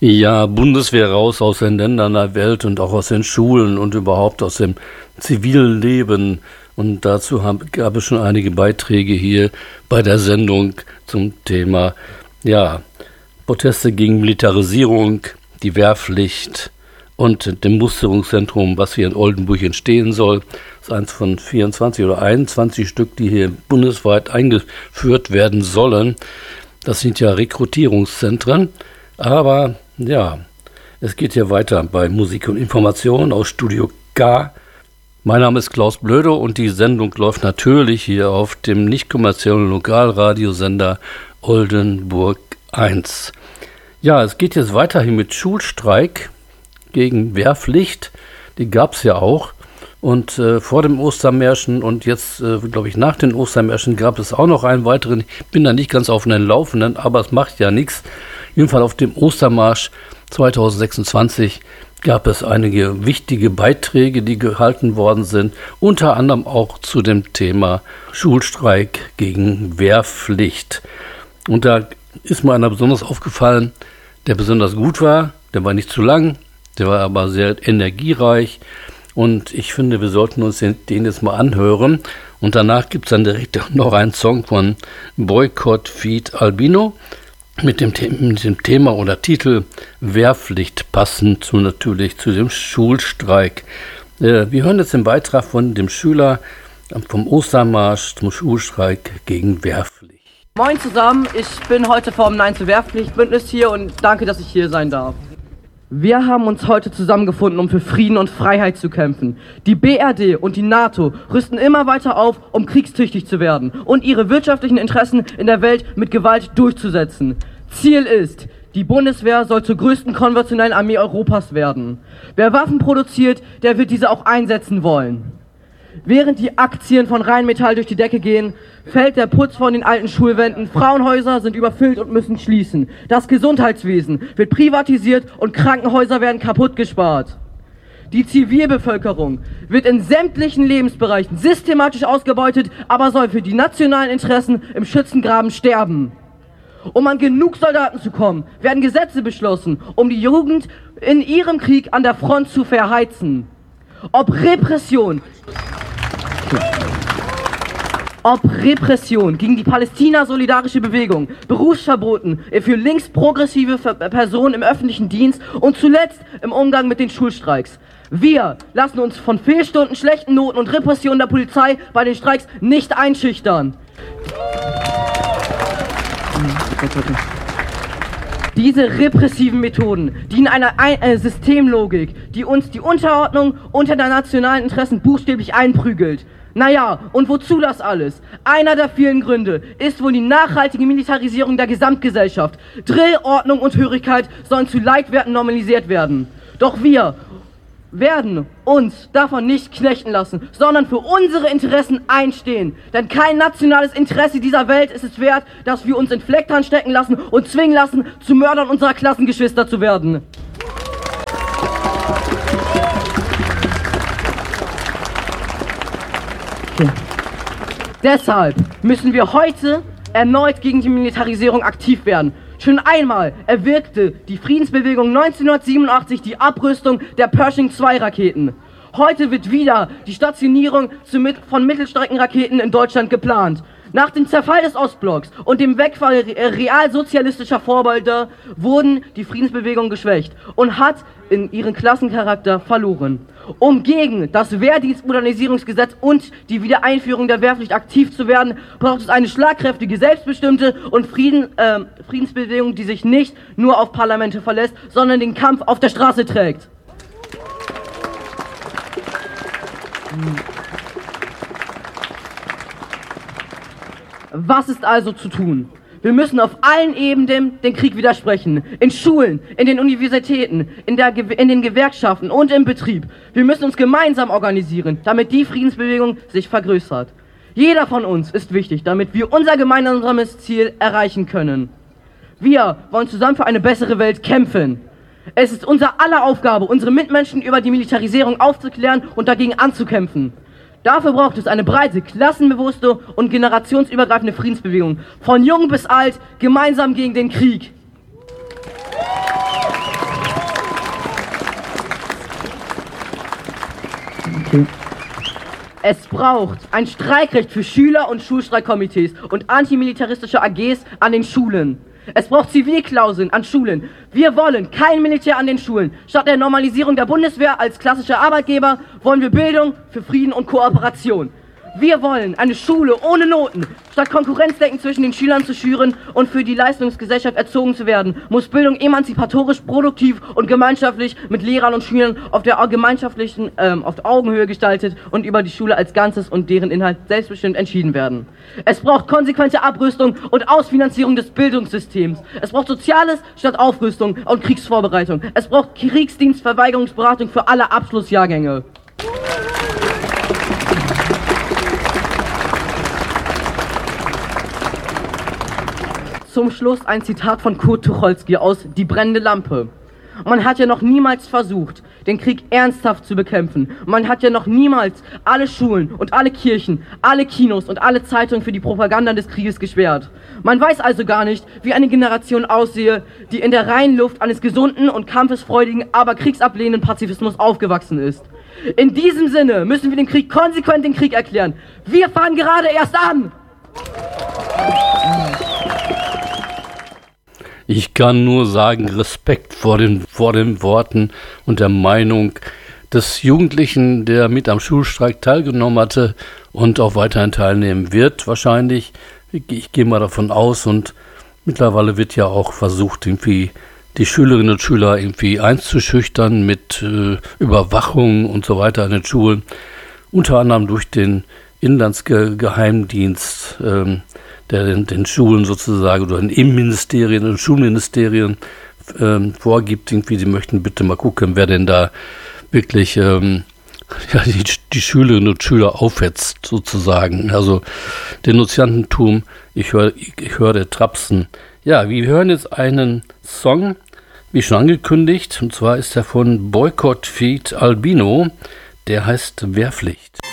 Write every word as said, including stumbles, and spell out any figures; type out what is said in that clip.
Ja, Bundeswehr raus aus den Ländern der Welt und auch aus den Schulen und überhaupt aus dem zivilen Leben. Und dazu haben, gab es schon einige Beiträge hier bei der Sendung zum Thema ja, Proteste gegen Militarisierung, die Wehrpflicht und dem Musterungszentrum, was hier in Oldenburg entstehen soll. Das ist eins von vierundzwanzig oder einundzwanzig Stück, die hier bundesweit eingeführt werden sollen. Das sind ja Rekrutierungszentren, aber ja, es geht hier weiter bei Musik und Information aus Studio K. Mein Name ist Klaus Blödo und die Sendung läuft natürlich hier auf dem nicht kommerziellen Lokalradiosender Oldenburg eins. Ja, es geht jetzt weiterhin mit Schulstreik gegen Wehrpflicht. Die gab es ja auch. Und äh, vor dem Ostermärschen und jetzt, äh, glaube ich, nach den Ostermärschen gab es auch noch einen weiteren. Ich bin da nicht ganz auf den Laufenden, aber es macht ja nichts. Jedenfalls auf dem Ostermarsch zwanzig sechsundzwanzig gab es einige wichtige Beiträge, die gehalten worden sind, unter anderem auch zu dem Thema Schulstreik gegen Wehrpflicht. Und da ist mir einer besonders aufgefallen, der besonders gut war, der war nicht zu lang, der war aber sehr energiereich und ich finde, wir sollten uns den, den jetzt mal anhören und danach gibt es dann direkt noch einen Song von Boycott Feed Albino. Mit dem, mit dem Thema oder Titel Wehrpflicht passend zu natürlich zu dem Schulstreik. Äh, wir hören jetzt den Beitrag von dem Schüler vom Ostermarsch zum Schulstreik gegen Wehrpflicht. Moin zusammen, ich bin heute vom Nein zur Wehrpflicht Bündnis hier und danke, dass ich hier sein darf. Wir haben uns heute zusammengefunden, um für Frieden und Freiheit zu kämpfen. Die B R D und die NATO rüsten immer weiter auf, um kriegstüchtig zu werden und ihre wirtschaftlichen Interessen in der Welt mit Gewalt durchzusetzen. Ziel ist, die Bundeswehr soll zur größten konventionellen Armee Europas werden. Wer Waffen produziert, der wird diese auch einsetzen wollen. Während die Aktien von Rheinmetall durch die Decke gehen, fällt der Putz von den alten Schulwänden, Frauenhäuser sind überfüllt und müssen schließen. Das Gesundheitswesen wird privatisiert und Krankenhäuser werden kaputt gespart. Die Zivilbevölkerung wird in sämtlichen Lebensbereichen systematisch ausgebeutet, aber soll für die nationalen Interessen im Schützengraben sterben. Um an genug Soldaten zu kommen, werden Gesetze beschlossen, um die Jugend in ihrem Krieg an der Front zu verheizen. Ob Repression... Ob Repression gegen die Palästina-solidarische Bewegung, Berufsverboten für linksprogressive Personen im öffentlichen Dienst und zuletzt im Umgang mit den Schulstreiks. Wir lassen uns von Fehlstunden, schlechten Noten und Repressionen der Polizei bei den Streiks nicht einschüchtern. Diese repressiven Methoden dienen einer äh, Systemlogik, die uns die Unterordnung unter der nationalen Interessen buchstäblich einprügelt. Naja, und wozu das alles? Einer der vielen Gründe ist wohl die nachhaltige Militarisierung der Gesamtgesellschaft. Drill, Ordnung und Hörigkeit sollen zu Leitwerten normalisiert werden. Doch wir werden uns davon nicht knechten lassen, sondern für unsere Interessen einstehen. Denn kein nationales Interesse dieser Welt ist es wert, dass wir uns in Flecktarn stecken lassen und zwingen lassen, zu Mördern unserer Klassengeschwister zu werden. Okay. Deshalb müssen wir heute erneut gegen die Militarisierung aktiv werden. Schon einmal erwirkte die Friedensbewegung neunzehnhundertsiebenundachtzig die Abrüstung der Pershing zwei Raketen. Heute wird wieder die Stationierung von Mittelstreckenraketen in Deutschland geplant. Nach dem Zerfall des Ostblocks und dem Wegfall realsozialistischer Vorbilder wurden die Friedensbewegungen geschwächt und hat in ihren Klassencharakter verloren. Um gegen das Wehrdienstmodernisierungsgesetz und die Wiedereinführung der Wehrpflicht aktiv zu werden, braucht es eine schlagkräftige, selbstbestimmte und Frieden, äh, Friedensbewegung, die sich nicht nur auf Parlamente verlässt, sondern den Kampf auf der Straße trägt. Was ist also zu tun? Wir müssen auf allen Ebenen den Krieg widersprechen. In Schulen, in den Universitäten, in, der, in den Gewerkschaften und im Betrieb. Wir müssen uns gemeinsam organisieren, damit die Friedensbewegung sich vergrößert. Jeder von uns ist wichtig, damit wir unser gemeinsames Ziel erreichen können. Wir wollen zusammen für eine bessere Welt kämpfen. Es ist unser aller Aufgabe, unsere Mitmenschen über die Militarisierung aufzuklären und dagegen anzukämpfen. Dafür braucht es eine breite, klassenbewusste und generationsübergreifende Friedensbewegung. Von jung bis alt, gemeinsam gegen den Krieg. Es braucht ein Streikrecht für Schüler- und Schulstreikkomitees und antimilitaristische A Gs an den Schulen. Es braucht Zivilklauseln an Schulen. Wir wollen kein Militär an den Schulen. Statt der Normalisierung der Bundeswehr als klassischer Arbeitgeber wollen wir Bildung für Frieden und Kooperation. Wir wollen eine Schule ohne Noten. Statt Konkurrenzdenken zwischen den Schülern zu schüren und für die Leistungsgesellschaft erzogen zu werden, muss Bildung emanzipatorisch, produktiv und gemeinschaftlich mit Lehrern und Schülern auf der gemeinschaftlichen, ähm, auf der Augenhöhe gestaltet und über die Schule als Ganzes und deren Inhalt selbstbestimmt entschieden werden. Es braucht konsequente Abrüstung und Ausfinanzierung des Bildungssystems. Es braucht Soziales statt Aufrüstung und Kriegsvorbereitung. Es braucht Kriegsdienstverweigerungsberatung für alle Abschlussjahrgänge. Zum Schluss ein Zitat von Kurt Tucholsky aus Die brennende Lampe. Man hat ja noch niemals versucht, den Krieg ernsthaft zu bekämpfen. Man hat ja noch niemals alle Schulen und alle Kirchen, alle Kinos und alle Zeitungen für die Propaganda des Krieges gesperrt. Man weiß also gar nicht, wie eine Generation aussehe, die in der reinen Luft eines gesunden und kampfesfreudigen, aber kriegsablehnenden Pazifismus aufgewachsen ist. In diesem Sinne müssen wir den Krieg konsequent den Krieg erklären. Wir fangen gerade erst an! Ich kann nur sagen, Respekt vor den, vor den Worten und der Meinung des Jugendlichen, der mit am Schulstreik teilgenommen hatte und auch weiterhin teilnehmen wird, wahrscheinlich. Ich, ich gehe mal davon aus, und mittlerweile wird ja auch versucht, irgendwie die Schülerinnen und Schüler irgendwie einzuschüchtern mit äh, Überwachung und so weiter an den Schulen, unter anderem durch den Inlandsgeheimdienst, ähm, der den, den Schulen sozusagen oder den Innenministerien und Schulministerien ähm, vorgibt, irgendwie, sie möchten bitte mal gucken, wer denn da wirklich ähm, ja, die, die Schülerinnen und Schüler aufhetzt, sozusagen. Also Denunziantentum, ich höre ich, ich hör der Trapsen. Ja, wir hören jetzt einen Song, wie schon angekündigt, und zwar ist er von Boycott Feed Albino, der heißt Wehrpflicht.